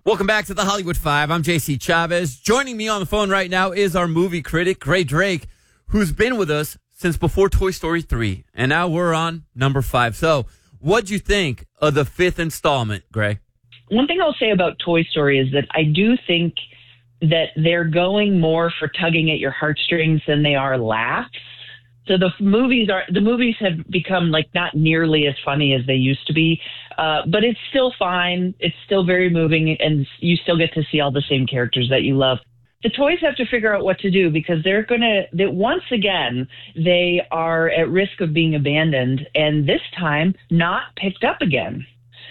Welcome back to the Hollywood Five. I'm JC Chavez. Joining me on the phone right now is our movie critic, Gray Drake, who's been with us since before Toy Story 3. And now we're on number 5. So what'd you think of the 5th installment, Gray? One thing I'll say about Toy Story is that I do think that they're going more for tugging at your heartstrings than they are laughs. So the movies have become like not nearly as funny as they used to be, but it's still fine. It's still very moving, and you still get to see all the same characters that you love. The toys have to figure out what to do because once again, they are at risk of being abandoned, and this time not picked up again.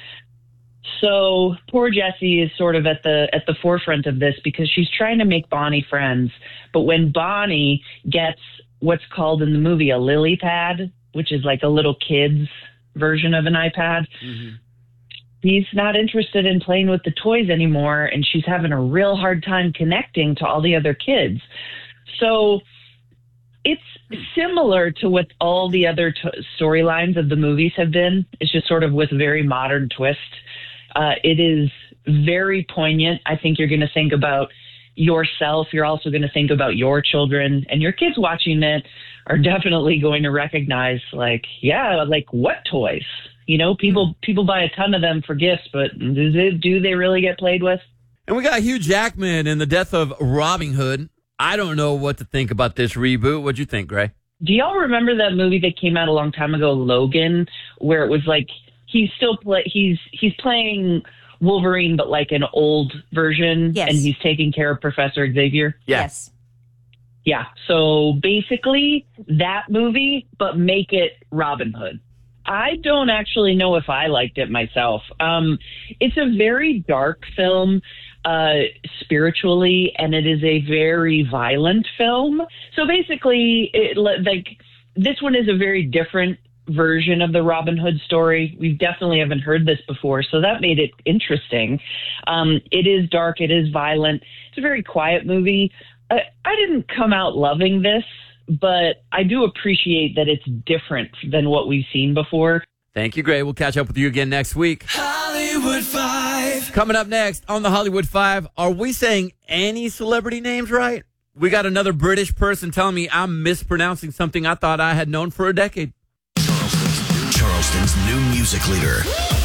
So poor Jessie is sort of at the forefront of this because she's trying to make Bonnie friends, but when Bonnie gets what's called in the movie a lily pad, which is like a little kid's version of an iPad. Mm-hmm. He's not interested in playing with the toys anymore, and she's having a real hard time connecting to all the other kids. So it's similar to what all the other storylines of the movies have been. It's just sort of with a very modern twist. It is very poignant. I think you're going to think about yourself. You're also going to think about your children, and your kids watching it are definitely going to recognize like what toys? You know, people buy a ton of them for gifts, but do they really get played with? And we got Hugh Jackman in the death of Robin Hood. I don't know what to think about this reboot. What'd you think, Gray? Do y'all remember that movie that came out a long time ago, Logan, where it was like he's playing Wolverine, but like an old version, yes. And he's taking care of Professor Xavier? Yes. Yeah, so basically that movie, but make it Robin Hood. I don't actually know if I liked it myself. It's a very dark film spiritually, and it is a very violent film. So basically, this one is a very different version of the Robin Hood story. We definitely haven't heard this before, so that made it interesting. It is dark, it is violent. It's a very quiet movie. I didn't come out loving this, but I do appreciate that it's different than what we've seen before. Thank you, Gray. We'll catch up with you again next week. Hollywood Five. Coming up next on the Hollywood Five, are we saying any celebrity names right? We got another British person telling me I'm mispronouncing something I thought I had known for a decade. Charleston's new music leader.